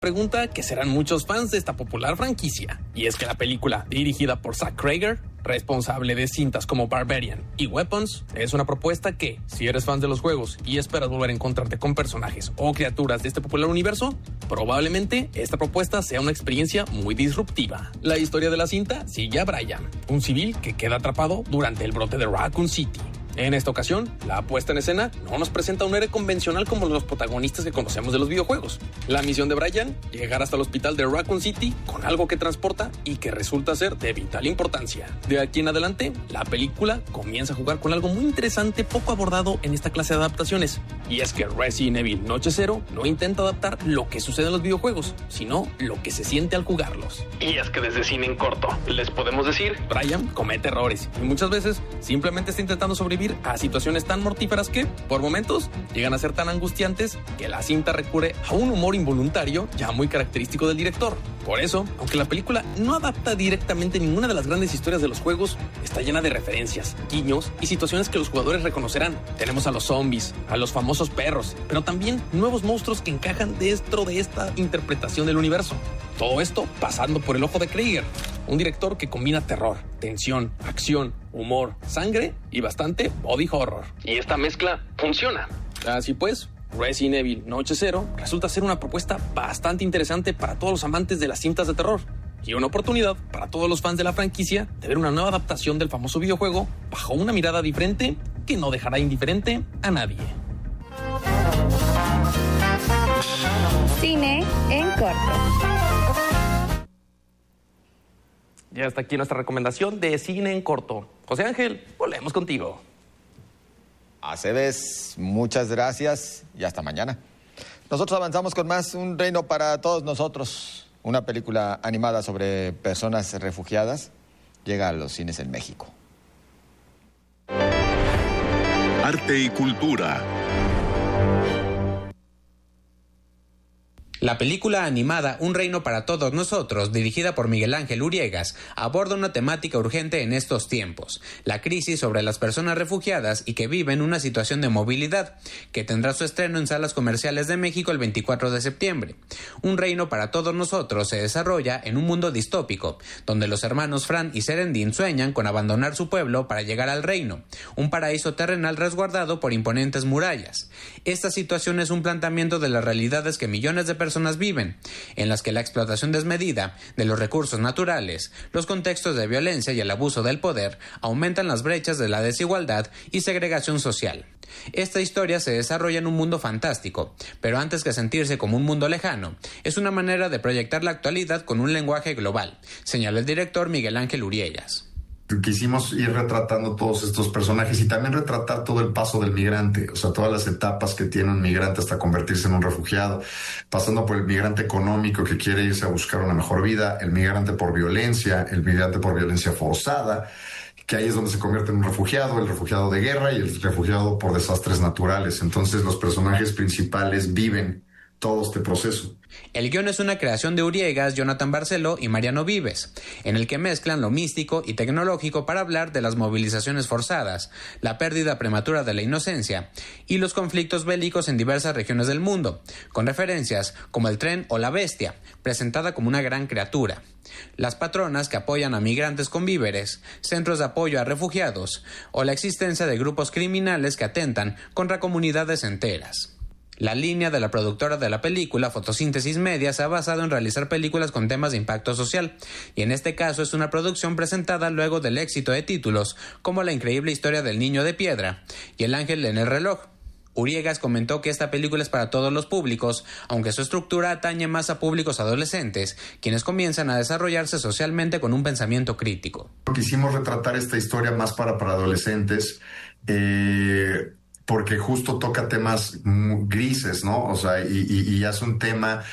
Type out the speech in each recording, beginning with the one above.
Pregunta que serán muchos fans de esta popular franquicia, y es que la película, dirigida por Zach Cregger, responsable de cintas como Barbarian y Weapons, es una propuesta que, si eres fan de los juegos y esperas volver a encontrarte con personajes o criaturas de este popular universo, probablemente esta propuesta sea una experiencia muy disruptiva. La historia de la cinta sigue a Brian, un civil que queda atrapado durante el brote de Raccoon City. En esta ocasión, la puesta en escena no nos presenta un héroe convencional como los protagonistas que conocemos de los videojuegos. La misión de Brian, llegar hasta el hospital de Raccoon City con algo que transporta y que resulta ser de vital importancia. De aquí en adelante, la película comienza a jugar con algo muy interesante poco abordado en esta clase de adaptaciones. Y es que Resident Evil Noche Cero no intenta adaptar lo que sucede en los videojuegos, sino lo que se siente al jugarlos. Y es que desde Cine en Corto, les podemos decir, Brian comete errores y muchas veces simplemente está intentando sobrevivir a situaciones tan mortíferas que, por momentos, llegan a ser tan angustiantes que la cinta recurre a un humor involuntario ya muy característico del director. Por eso, aunque la película no adapta directamente ninguna de las grandes historias de los juegos, está llena de referencias, guiños y situaciones que los jugadores reconocerán. Tenemos a los zombies, a los famosos perros, pero también nuevos monstruos que encajan dentro de esta interpretación del universo. Todo esto pasando por el ojo de Cregger, un director que combina terror, tensión, acción, humor, sangre y bastante body horror. Y esta mezcla funciona. Así pues, Resident Evil Noche Cero resulta ser una propuesta bastante interesante para todos los amantes de las cintas de terror y una oportunidad para todos los fans de la franquicia de ver una nueva adaptación del famoso videojuego bajo una mirada diferente que no dejará indiferente a nadie. Cine en Corto. Ya está aquí nuestra recomendación de Cine en Corto. José Ángel, volvemos contigo. Aceves, muchas gracias y hasta mañana. Nosotros avanzamos con más Un Reino para Todos Nosotros, una película animada sobre personas refugiadas, llega a los cines en México. Arte y cultura. La película animada Un Reino para Todos Nosotros, dirigida por Miguel Ángel Uriegas, aborda una temática urgente en estos tiempos, la crisis sobre las personas refugiadas y que viven una situación de movilidad, que tendrá su estreno en salas comerciales de México el 24 de septiembre. Un Reino para Todos Nosotros se desarrolla en un mundo distópico, donde los hermanos Fran y Serendín sueñan con abandonar su pueblo para llegar al reino, un paraíso terrenal resguardado por imponentes murallas. Esta situación es un planteamiento de las realidades que millones de personas viven, en las que la explotación desmedida de los recursos naturales, los contextos de violencia y el abuso del poder aumentan las brechas de la desigualdad y segregación social. Esta historia se desarrolla en un mundo fantástico, pero antes que sentirse como un mundo lejano, es una manera de proyectar la actualidad con un lenguaje global, señaló el director Miguel Ángel Uriegas. Quisimos ir retratando todos estos personajes y también retratar todo el paso del migrante, o sea, todas las etapas que tiene un migrante hasta convertirse en un refugiado, pasando por el migrante económico que quiere irse a buscar una mejor vida, el migrante por violencia, el migrante por violencia forzada, que ahí es donde se convierte en un refugiado, el refugiado de guerra y el refugiado por desastres naturales. Entonces los personajes principales viven todo este proceso. El guión es una creación de Uriegas, Jonathan Barceló y Mariano Vives, en el que mezclan lo místico y tecnológico para hablar de las movilizaciones forzadas, la pérdida prematura de la inocencia y los conflictos bélicos en diversas regiones del mundo, con referencias como el tren o la bestia, presentada como una gran criatura, las patronas que apoyan a migrantes con víveres, centros de apoyo a refugiados o la existencia de grupos criminales que atentan contra comunidades enteras. La línea de la productora de la película, Fotosíntesis Media, se ha basado en realizar películas con temas de impacto social, y en este caso es una producción presentada luego del éxito de títulos como La increíble historia del niño de piedra y El ángel en el reloj. Uriegas comentó que esta película es para todos los públicos, aunque su estructura atañe más a públicos adolescentes, quienes comienzan a desarrollarse socialmente con un pensamiento crítico. Quisimos retratar esta historia más para adolescentes, porque justo toca temas grises, ¿no? O sea, y es un tema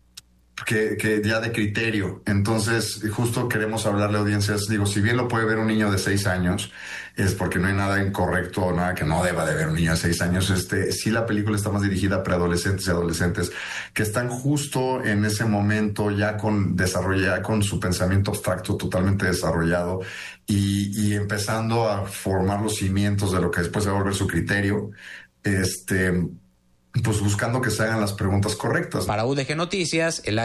que ya de criterio. Entonces, justo queremos hablarle a audiencias, digo, si bien lo puede ver un niño de 6 años, es porque no hay nada incorrecto o nada que no deba de ver un niño de 6 años. Sí, la película está más dirigida a preadolescentes y adolescentes que están justo en ese momento ya con su pensamiento abstracto totalmente desarrollado y empezando a formar los cimientos de lo que después se va a volver su criterio, pues buscando que se hagan las preguntas correctas. Para UDG Noticias, el